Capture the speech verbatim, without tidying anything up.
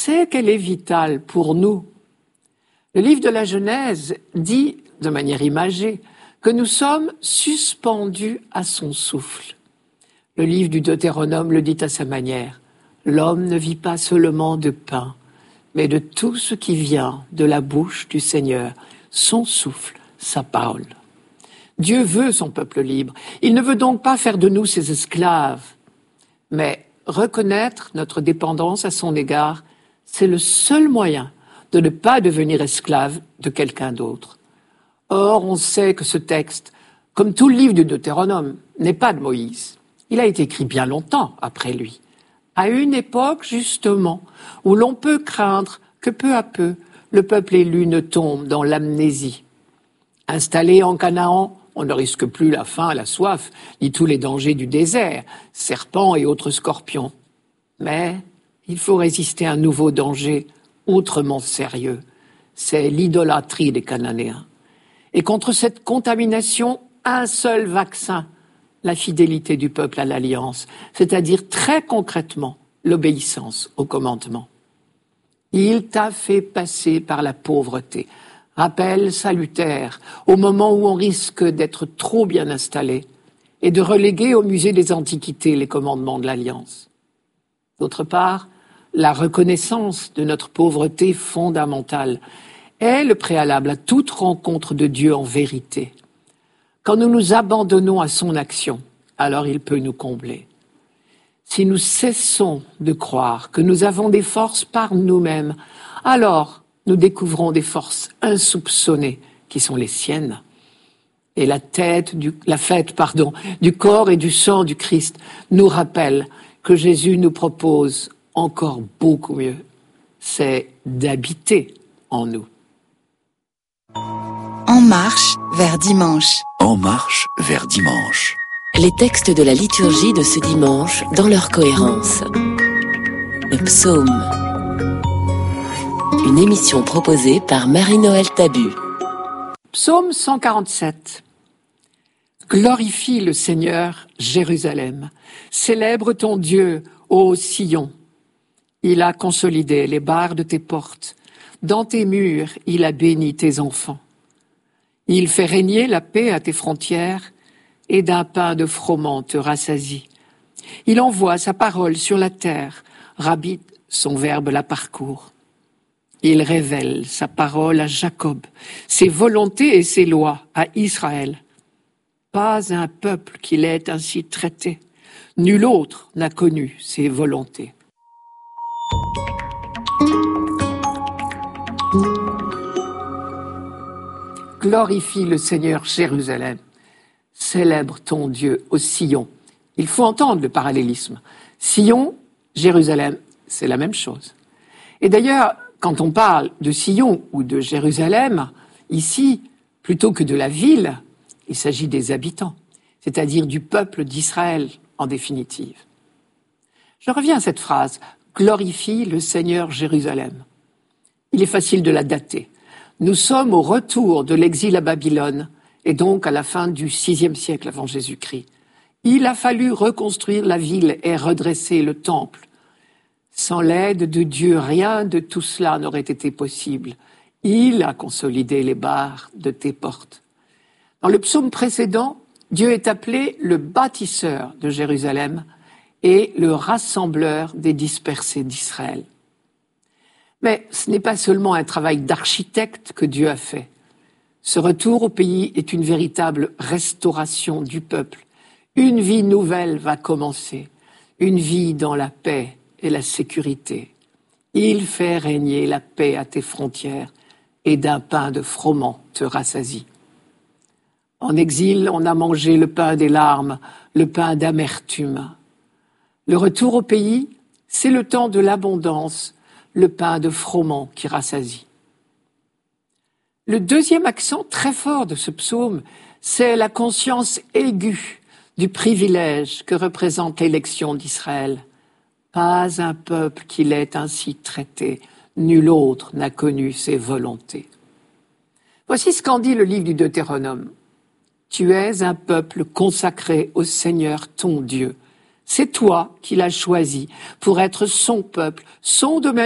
c'est qu'elle est vitale pour nous. Le livre de la Genèse dit, de manière imagée, que nous sommes suspendus à son souffle. Le livre du Deutéronome le dit à sa manière. L'homme ne vit pas seulement de pain, mais de tout ce qui vient de la bouche du Seigneur, son souffle, sa parole. Dieu veut son peuple libre. Il ne veut donc pas faire de nous ses esclaves, mais reconnaître notre dépendance à son égard, c'est le seul moyen de ne pas devenir esclave de quelqu'un d'autre. Or, on sait que ce texte, comme tout le livre du Deutéronome, n'est pas de Moïse. Il a été écrit bien longtemps après lui, à une époque justement où l'on peut craindre que peu à peu le peuple élu ne tombe dans l'amnésie. Installé en Canaan, on ne risque plus la faim, la soif, ni tous les dangers du désert, serpents et autres scorpions. Mais il faut résister à un nouveau danger autrement sérieux. C'est l'idolâtrie des Cananéens. Et contre cette contamination, un seul vaccin, la fidélité du peuple à l'alliance, c'est-à-dire très concrètement l'obéissance au commandement. Il t'a fait passer par la pauvreté. Rappel salutaire au moment où on risque d'être trop bien installé et de reléguer au musée des Antiquités les commandements de l'Alliance. D'autre part, la reconnaissance de notre pauvreté fondamentale est le préalable à toute rencontre de Dieu en vérité. Quand nous nous abandonnons à son action, alors il peut nous combler. Si nous cessons de croire que nous avons des forces par nous-mêmes, alors nous découvrons des forces insoupçonnées qui sont les siennes. Et la, tête du, la fête pardon, du corps et du sang du Christ nous rappelle que Jésus nous propose encore beaucoup mieux. C'est d'habiter en nous. En marche vers dimanche. En marche vers dimanche. Les textes de la liturgie de ce dimanche dans leur cohérence. Le psaume. Une émission proposée par Marie-Noël Tabu. Psaume cent quarante-sept. Glorifie le Seigneur, Jérusalem. Célèbre ton Dieu, ô Sion. Il a consolidé les barres de tes portes. Dans tes murs, il a béni tes enfants. Il fait régner la paix à tes frontières et d'un pain de froment te rassasie. Il envoie sa parole sur la terre, rapide, son verbe la parcourt. Il révèle sa parole à Jacob, ses volontés et ses lois à Israël. Pas un peuple qui l'ait ainsi traité. Nul autre n'a connu ses volontés. Glorifie le Seigneur, Jérusalem. Célèbre ton Dieu au Sion. Il faut entendre le parallélisme. Sion, Jérusalem, c'est la même chose. Et d'ailleurs, quand on parle de Sion ou de Jérusalem, ici, plutôt que de la ville, il s'agit des habitants, c'est-à-dire du peuple d'Israël, en définitive. Je reviens à cette phrase, « Glorifie le Seigneur Jérusalem ». Il est facile de la dater. Nous sommes au retour de l'exil à Babylone, et donc à la fin du sixième siècle avant Jésus-Christ. Il a fallu reconstruire la ville et redresser le temple. Sans l'aide de Dieu, rien de tout cela n'aurait été possible. Il a consolidé les barres de tes portes. Dans le psaume précédent, Dieu est appelé le bâtisseur de Jérusalem et le rassembleur des dispersés d'Israël. Mais ce n'est pas seulement un travail d'architecte que Dieu a fait. Ce retour au pays est une véritable restauration du peuple. Une vie nouvelle va commencer, une vie dans la paix et la sécurité. Il fait régner la paix à tes frontières et d'un pain de froment te rassasie. En exil, on a mangé le pain des larmes, le pain d'amertume. Le retour au pays, c'est le temps de l'abondance, le pain de froment qui rassasie. Le deuxième accent très fort de ce psaume, c'est la conscience aiguë du privilège que représente l'élection d'Israël. Pas un peuple qui l'ait ainsi traité, nul autre n'a connu ses volontés. Voici ce qu'en dit le livre du Deutéronome. Tu es un peuple consacré au Seigneur ton Dieu. C'est toi qui l'as choisi pour être son peuple, son domaine